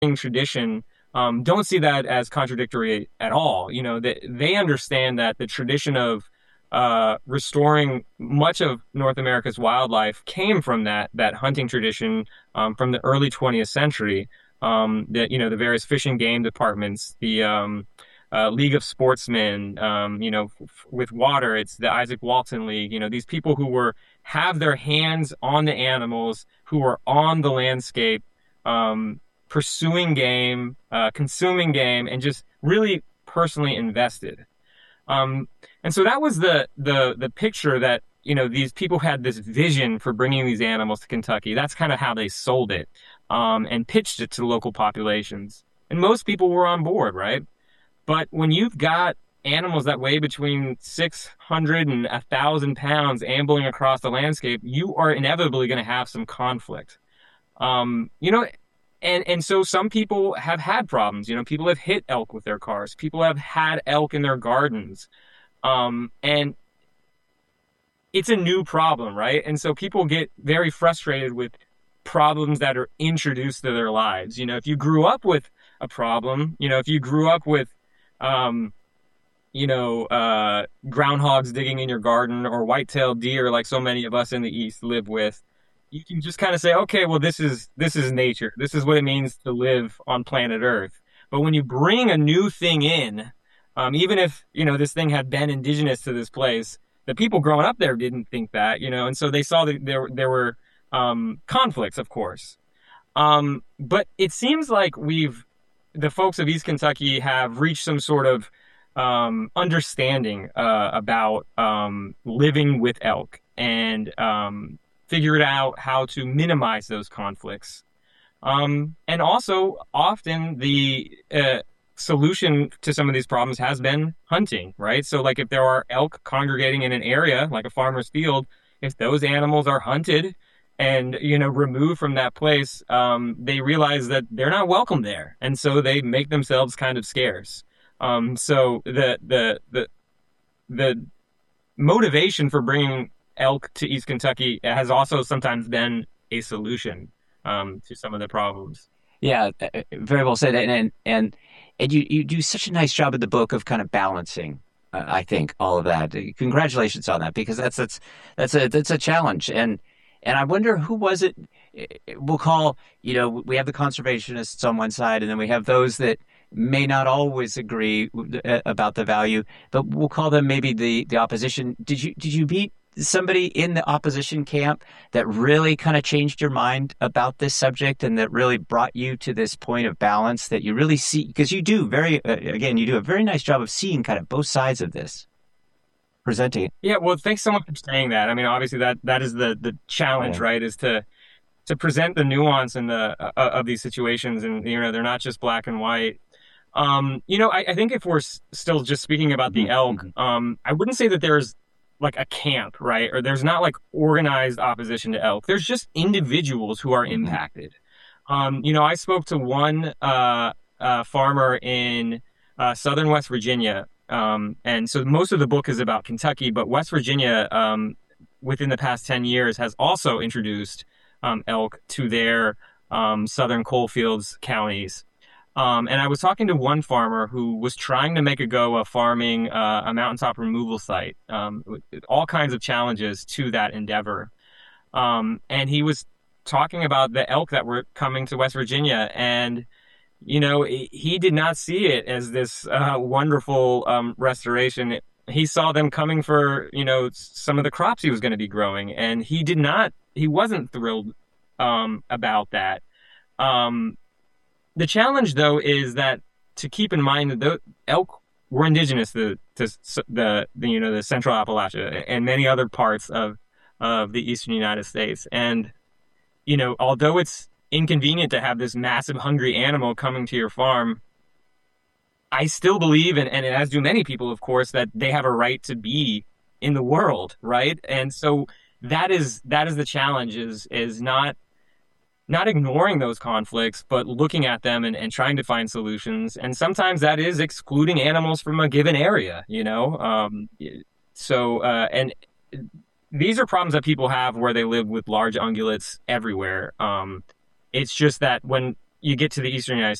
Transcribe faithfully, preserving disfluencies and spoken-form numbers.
tradition um, don't see that as contradictory at all. You know, they, they understand that the tradition of uh, restoring much of North America's wildlife came from that that hunting tradition um, from the early twentieth century. Um, that you know the various fish and game departments, the um, uh, League of Sportsmen, um, you know, f with water, it's the Isaac Walton League. You know, these people who were have their hands on the animals, who are on the landscape, um, pursuing game, uh, consuming game, and just really personally invested. Um, and so that was the the the picture that, you know, these people had this vision for bringing these animals to Kentucky. That's kind of how they sold it, um, and pitched it to local populations. And most people were on board, right? But when you've got animals that weigh between six hundred and one thousand pounds ambling across the landscape, you are inevitably going to have some conflict. Um, you know, and and so some people have had problems. You know, people have hit elk with their cars. People have had elk in their gardens. Um, and it's a new problem, right? And so people get very frustrated with problems that are introduced to their lives. You know, if you grew up with a problem, you know, if you grew up with, um, you know, uh, groundhogs digging in your garden or white-tailed deer, like so many of us in the East live with, you can just kind of say, okay, well, this is this is nature. This is what it means to live on planet Earth. But when you bring a new thing in, um, even if, you know, this thing had been indigenous to this place, the people growing up there didn't think that, you know, and so they saw that there there were um, conflicts, of course. Um, but it seems like we've the folks of East Kentucky have reached some sort of um, understanding uh, about um, living with elk and um, figured out how to minimize those conflicts. Um, and also, often the uh, solution to some of these problems has been hunting, right? So, like if there are elk congregating in an area, like a farmer's field, if those animals are hunted and, you know, removed from that place, um, they realize that they're not welcome there, and so they make themselves kind of scarce. Um, so the the the the motivation for bringing elk to East Kentucky has also sometimes been a solution um, to some of the problems. Yeah, uh, uh, very well said. And and and, and you, you do such a nice job in the book of kind of balancing, uh, I think, all of that. Uh, Congratulations on that, because that's that's that's a that's a challenge. And and I wonder who was it. eh, We'll call, you know, we have the conservationists on one side, and then we have those that may not always agree uh, about the value, but we'll call them maybe the the opposition. Did you did you meet somebody in the opposition camp that really kind of changed your mind about this subject and that really brought you to this point of balance that you really see? Because you do very, uh, again, you do a very nice job of seeing kind of both sides of this, presenting it. Yeah, well, thanks so much for saying that. I mean, obviously that that is the the challenge, Yeah. right? Is to to present the nuance in the uh, of these situations, and you know they're not just black and white. Um, you know, I, I think if we're s still just speaking about the Mhm, elk, mhm, um, I wouldn't say that there's like a camp, right? Or there's not like organized opposition to elk. There's just individuals who are mhm. impacted. Um, you know, I spoke to one uh, uh, farmer in uh, southern West Virginia, um, and so most of the book is about Kentucky, but West Virginia, um, within the past ten years, has also introduced um, elk to their um, southern coalfields counties. Um, and I was talking to one farmer who was trying to make a go of farming uh, a mountaintop removal site, um, with all kinds of challenges to that endeavor. Um, and he was talking about the elk that were coming to West Virginia, and you know, he did not see it as this uh, wonderful um, restoration. He saw them coming for, you know, some of the crops he was going to be growing, and he did not, he wasn't thrilled um, about that. Um, the challenge, though, is that to keep in mind that the elk were indigenous to, to the, the, you know, the Central Appalachia and many other parts of of the eastern United States. And, you know, although it's inconvenient to have this massive hungry animal coming to your farm, I still believe, and, and as do many people, of course, that they have a right to be in the world, right? And so that is that is the challenge, is is not not ignoring those conflicts, but looking at them and, and trying to find solutions. And sometimes that is excluding animals from a given area, you know? Um, so, uh, and these are problems that people have where they live with large ungulates everywhere. Um, it's just that when you get to the eastern United